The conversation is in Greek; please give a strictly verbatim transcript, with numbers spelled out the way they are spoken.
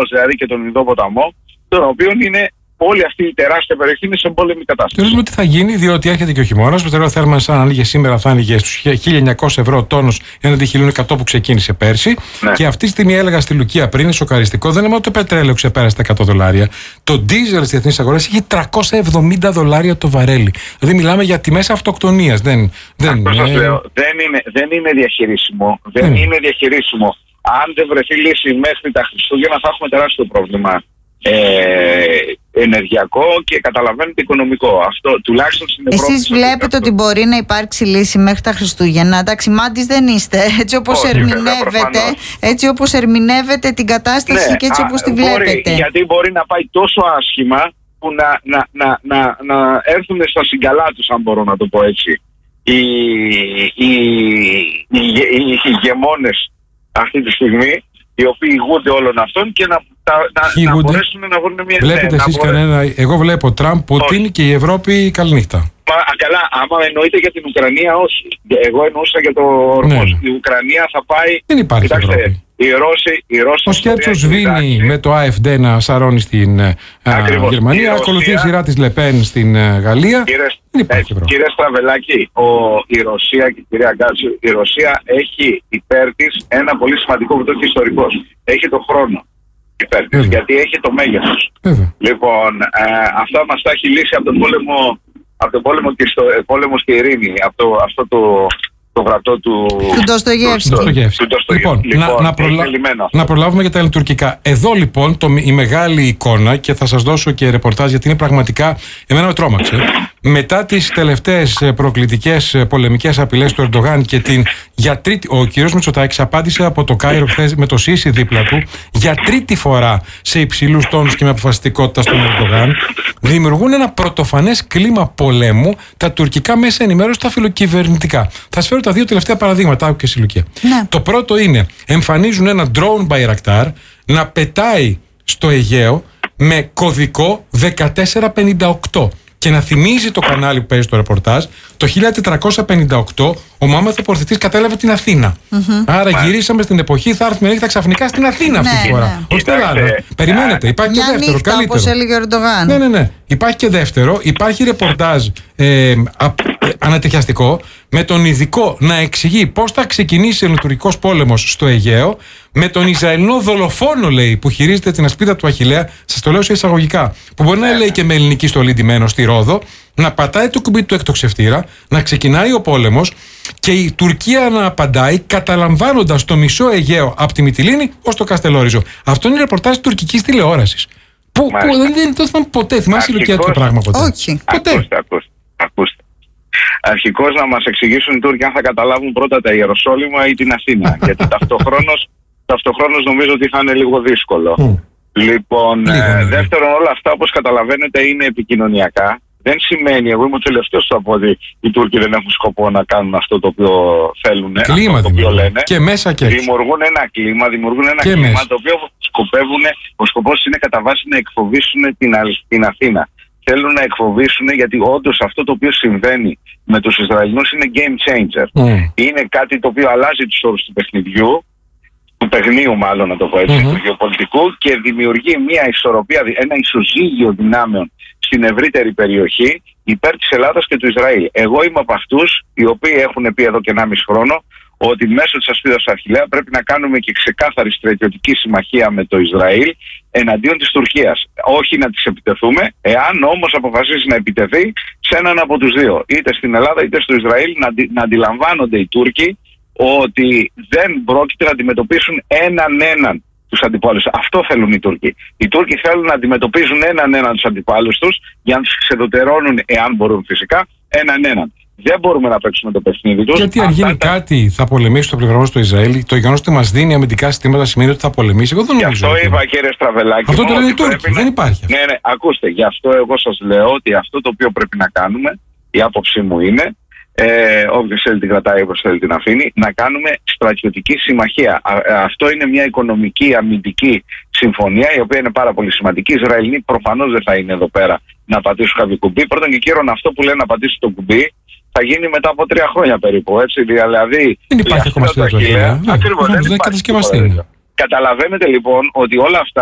προφανώς δηλαδή και τον Ινδό ποταμό, τον οποίο είναι όλη αυτή η τεράστια περιοχή είναι σε πόλεμη κατάσταση. Θεωρούμε τι θα γίνει, διότι έρχεται και ο χειμώνας. Το τελευταίο θέρμανση, αν άνοιγε σήμερα, θα άνοιγε στους χίλια εννιακόσια ευρώ τόνος έναντι χίλια εκατό που ξεκίνησε πέρσι. Ναι. Και αυτή τη στιγμή έλεγα στη Λουκία πριν, είναι σοκαριστικό, δεν είναι μόνο το πετρέλαιο ξεπέρασε τα εκατό δολάρια. Το ντίζελ στις διεθνείς αγορές έχει τριακόσια εβδομήντα δολάρια το βαρέλι. Δηλαδή μιλάμε για τιμές αυτοκτονίας. Δεν, δεν, είναι... Λέω, δεν, είναι, δεν είναι διαχειρίσιμο. Δεν mm. είναι διαχειρίσιμο. Αν δεν βρεθεί λύση μέχρι τα Χριστούγεννα, θα έχουμε τεράστιο πρόβλημα. Ε, ενεργειακό και καταλαβαίνετε οικονομικό. Αυτό τουλάχιστον στην Ευρώπη. Εσείς βλέπετε αυτό. Ότι μπορεί να υπάρξει λύση μέχρι τα Χριστούγεννα. Εντάξει, μάντης δεν είστε. Έτσι όπως Όχι, ερμηνεύετε, βέβαια, έτσι όπως ερμηνεύετε την κατάσταση ναι, και έτσι όπως τη βλέπετε. Μπορεί, γιατί μπορεί να πάει τόσο άσχημα που να, να, να, να, να έρθουν στα συγκαλά τους, αν μπορώ να το πω έτσι, οι, οι, οι, οι, οι ηγεμόνες αυτή τη στιγμή, οι οποίοι ηγούνται όλων αυτών και να, να, να μπορέσουν να βρουν μια... Βλέπετε ναι, εσείς κανένα... Εγώ βλέπω Τραμπ, Πούτιν και η Ευρώπη καληνύχτα. Μα καλά, άμα εννοείται για την Ουκρανία, όχι. Εγώ εννοούσα για το Ορμός. Ναι. Η Ουκρανία θα πάει... Δεν υπάρχει κοιτάξτε, Ευρώπη. Οι Ρώσοι... Οι Ρώσοι ο Σκέρτσος σβήνει με το AfD να σαρώνει στην ακριβώς, Γερμανία, ακολουθεί η σειρά της Λεπέν στην Γαλλία. Κύριε, έτσι, κύριε Στραβελάκη, ο, η Ρωσία και η κυρία Γκάτσου, η Ρωσία έχει υπέρ της ένα πολύ σημαντικό που το έχει ιστορικός. Έχει το χρόνο υπέρ της, γιατί έχει το μέγεθος. Λοιπόν, ε, αυτά μας τα έχει λύσει από τον πόλεμο, από τον πόλεμο και, στο, ε, πόλεμος και ειρήνη, από το, αυτό το... το γραπτό του Ντοστογεύσκη. Λοιπόν, λοιπόν, να, να, προλα... να προλάβουμε για τα ελληνοτουρκικά. Εδώ λοιπόν το, η μεγάλη εικόνα, και θα σας δώσω και ρεπορτάζ γιατί είναι πραγματικά, εμένα με τρόμαξε. Μετά τις τελευταίες προκλητικές πολεμικές απειλές του Ερντογάν και την για τρίτη, ο κ. Μητσοτάκης απάντησε από το Κάιρο χθες με το Σίσι δίπλα του για τρίτη φορά σε υψηλούς τόνους και με αποφασιστικότητα στον Ερντογάν. Δημιουργούν ένα πρωτοφανές κλίμα πολέμου τα τουρκικά μέσα ενημέρωση, τα φιλοκυβερνητικά. Θα σας φέρω τα δύο τελευταία παραδείγματα, άκου και στη Λουκία. Ναι. Το πρώτο είναι, εμφανίζουν ένα drone Bayraktar να πετάει στο Αιγαίο με κωδικό δεκατέσσερα πενήντα οκτώ. Και να θυμίζει το κανάλι που παίζει το ρεπορτάζ, το χίλια τετρακόσια πενήντα οκτώ ο Μωάμεθ ο Πορθητής κατέλαβε την Αθήνα. Mm-hmm. Άρα Μα... γυρίσαμε στην εποχή, θα έρθουμε νύχτα ξαφνικά στην Αθήνα αυτή τη φορά. Όχι στην Ελλάδα. Περιμένετε, υπάρχει και δεύτερο. Νύχτα, καλύτερο. Όπως έλεγε ο Ερντογάν. Ναι, ναι, ναι. Υπάρχει και δεύτερο. Υπάρχει ρεπορτάζ ε, α, ε, ανατριχιαστικό με τον ειδικό να εξηγεί πώς θα ξεκινήσει ο ελληνοτουρκικός πόλεμος στο Αιγαίο, με τον Ισραηλινό δολοφόνο, λέει, που χειρίζεται την ασπίδα του Αχιλλέα, σας το λέω σε εισαγωγικά, που μπορεί να λέει και με ελληνική στολή ντυμένο στη Ρόδο, να πατάει το κουμπί του εκτοξευτήρα, να ξεκινάει ο πόλεμος και η Τουρκία να απαντάει καταλαμβάνοντας το μισό Αιγαίο από τη Μυτιλήνη ως το Καστελόριζο. Αυτό είναι ρεπορτάζ τουρκικής τηλεόρασης. Που, που δεν το θυμάμαι ποτέ. Θυμάσαι η Λουκία το πράγμα ποτέ? Όχι. Ποτέ. Ακούστε, ακούστε, ακούστε. Αρχικώς να μας εξηγήσουν οι Τούρκοι αν θα καταλάβουν πρώτα τα Ιεροσόλυμα ή την Αθήνα. Γιατί ταυτοχρόνως, ταυτοχρόνως νομίζω ότι θα είναι λίγο δύσκολο. Mm. Λοιπόν, ε, δεύτερον, όλα αυτά όπως καταλαβαίνετε είναι επικοινωνιακά. Δεν σημαίνει, εγώ είμαι ο τελευταίος που θα πω ότι οι Τούρκοι δεν έχουν σκοπό να κάνουν αυτό το οποίο θέλουν. Κλίμα αυτό το οποίο λένε. Και μέσα και έξω. Δημιουργούν ένα κλίμα, δημιουργούν ένα και κλίμα μέσα. Το οποίο σκοπεύουν, ο σκοπός είναι κατά βάση να εκφοβήσουν την, την Αθήνα. Θέλουν να εκφοβήσουν γιατί όντως αυτό το οποίο συμβαίνει με τους Ισραηλινούς είναι game changer. Mm. Είναι κάτι το οποίο αλλάζει τους όρους του παιχνιδιού, του παιχνίου μάλλον να το πω έτσι, mm-hmm. του γεωπολιτικού, και δημιουργεί μια ισορροπία, ένα ισοζύγιο δυνάμεων στην ευρύτερη περιοχή υπέρ της Ελλάδας και του Ισραήλ. Εγώ είμαι από αυτούς οι οποίοι έχουν πει εδώ και ενάμιση χρόνο ότι μέσω της ασπίδας του Αχιλλέα πρέπει να κάνουμε και ξεκάθαρη στρατιωτική συμμαχία με το Ισραήλ εναντίον της Τουρκίας. Όχι να της επιτεθούμε, εάν όμως αποφασίσει να επιτεθεί σε έναν από τους δύο, είτε στην Ελλάδα είτε στο Ισραήλ, να, αντι, να αντιλαμβάνονται οι Τούρκοι ότι δεν πρόκειται να αντιμετωπίσουν έναν έναν τους αντιπάλους. Αυτό θέλουν οι Τούρκοι. Οι Τούρκοι θέλουν να αντιμετωπίζουν έναν έναν τους αντιπάλους τους για να τους ξεδωτερώνουν, εάν μπορούν φυσικά, έναν έναν. Δεν μπορούμε να παίξουμε το παιχνίδι τους. Γιατί αν γίνει τα... κάτι θα πολεμήσει το πλευρό του Ισραήλ, το γεγονός ότι μας δίνει αμυντικά συστήματα σημαίνει ότι θα πολεμήσει. Εγώ δεν νομίζω. Γι' αυτό είπα, κύριε Στραβελάκη. Αυτό το λένε οι Τούρκοι. Να... Δεν υπάρχει. Ναι, ναι, ακούστε. Γι' αυτό εγώ σας λέω ότι αυτό το οποίο πρέπει να κάνουμε, η άποψή μου είναι, Ε, όποιος θέλει την κρατάει, όποιος θέλει την αφήνει, να κάνουμε στρατιωτική συμμαχία. Α, αυτό είναι μια οικονομική αμυντική συμφωνία, η οποία είναι πάρα πολύ σημαντική. Οι Ισραηλοί προφανώς δεν θα είναι εδώ πέρα να πατήσουν κάποιο κουμπί. Πρώτον και κύριον, αυτό που λένε να πατήσουν το κουμπί θα γίνει μετά από τρία χρόνια περίπου. Έτσι, δηλαδή, δεν υπάρχει ακόμα στην Αχιλλέα. Ακριβώς, δεν είναι κατασκευαστή. Καταλαβαίνετε λοιπόν ότι όλα αυτά